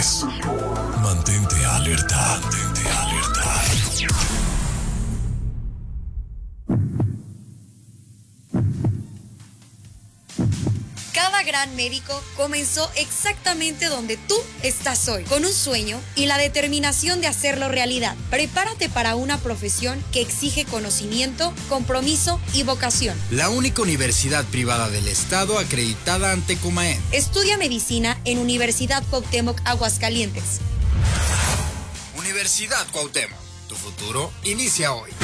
dudes. Mantente alerta. Mantente alerta. Cada gran médico comenzó exactamente donde tú estás hoy, con un sueño y la determinación de hacerlo realidad. Prepárate para una profesión que exige conocimiento, compromiso y vocación. La única universidad privada del estado acreditada ante Comaen. Estudia medicina en Universidad Cuauhtémoc, Aguascalientes. Universidad Cuauhtémoc. Tu futuro inicia hoy.